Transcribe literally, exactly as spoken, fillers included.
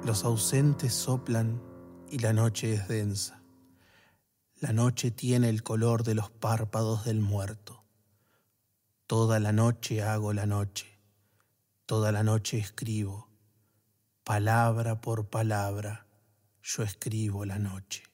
Los ausentes soplan y la noche es densa. La noche tiene el color de los párpados del muerto. Toda la noche hago la noche, toda la noche escribo. Palabra por palabra, yo escribo la noche.